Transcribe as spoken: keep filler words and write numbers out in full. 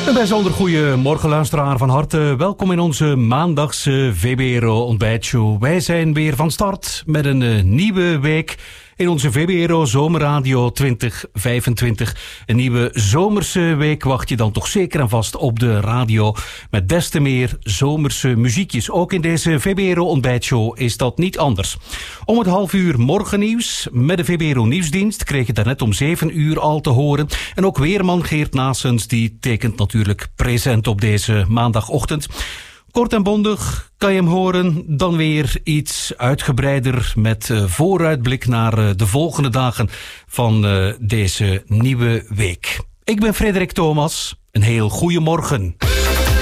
Een bijzonder goede morgen, luisteraar. Van harte welkom in onze maandagse V B R O ontbijtshow. Wij zijn weer van start met een uh, nieuwe week in onze V B R O Zomerradio twintig vijfentwintig. Een nieuwe zomerse week wacht je dan toch zeker en vast op de radio. Met des te meer zomerse muziekjes. Ook in deze V B R O ontbijtshow is dat niet anders. Om het half uur morgennieuws met de V B R O Nieuwsdienst kreeg je daarnet om zeven uur al te horen. En ook weerman Geert Naessens, die tekent natuurlijk present op deze maandagochtend. Kort en bondig kan je hem horen, dan weer iets uitgebreider met uh, vooruitblik naar uh, de volgende dagen van uh, deze nieuwe week. Ik ben Frederik Thomas, een heel goeiemorgen.